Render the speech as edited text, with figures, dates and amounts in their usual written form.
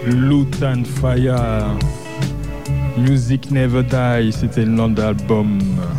Lutan Fire, Music Never Die, c'était le nom de l'album.